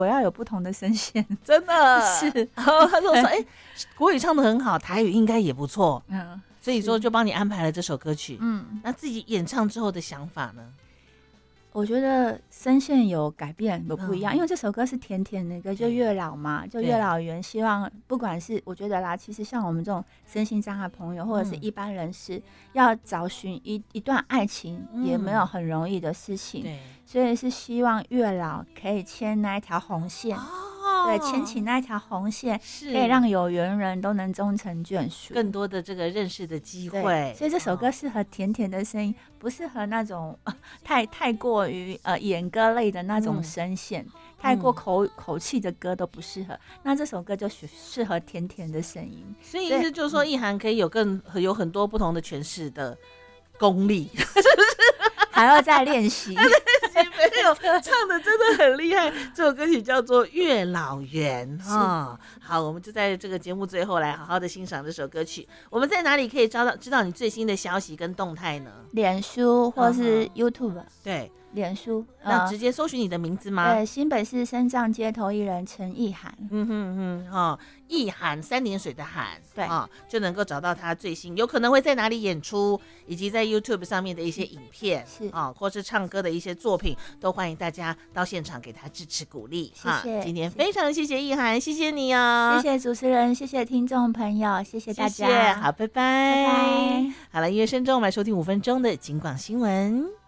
我要有不同的声线， 真的是。 然后他就说，国语唱得很好，台语应该也不错，所以说就帮你安排了这首歌曲。那自己演唱之后的想法呢？ 我觉得声线有改变，有不一样，因为这首歌是甜甜的歌，就月老嘛，就月老缘。希望不管是我觉得啦，其实像我们这种身心障碍朋友，或者是一般人士，要找寻一段爱情，也没有很容易的事情。所以是希望月老可以牵那一条红线。对，牵起那一条红线，可以让有缘人都能终成眷属， 更多的这个认识的机会。 所以这首歌适合甜甜的声音，不适合那种太过于演歌类的那种声线，太过口气的歌都不适合。那这首歌就适合甜甜的声音。 所以意思就是说，意涵可以有很多不同的诠释的功力， 还要再练习。 没有，唱的真的很厉害。这首歌曲叫做《月老缘》啊。好，我们就在这个节目最后来好好的欣赏这首歌曲。我们在哪里可以知道你最新的消息跟动态呢？ 脸书或是 YouTube。 对， 脸书， 那直接搜寻你的名字吗？ 对，新北市身障街头艺人陈意涵。 意涵3点水的涵， 对就能够找到他最新有可能会在哪里演出，以及在 YouTube 上面的一些影片， 是或是唱歌的一些作品，都欢迎大家到现场给他支持鼓励。 谢谢， 今天非常谢谢意涵，谢谢你哦， 谢谢主持人，谢谢听众朋友，谢谢大家， 谢谢，好，拜拜， 拜拜。 好了，音乐声中我们来收听5分钟的警广新闻。